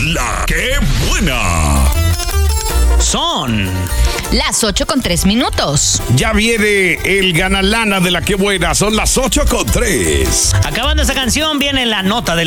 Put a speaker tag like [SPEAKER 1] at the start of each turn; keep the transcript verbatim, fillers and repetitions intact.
[SPEAKER 1] La que buena.
[SPEAKER 2] Son
[SPEAKER 3] las ocho con tres minutos.
[SPEAKER 1] Ya viene el ganalana de La que buena. Son las ocho con tres.
[SPEAKER 2] Acabando esta canción viene la nota del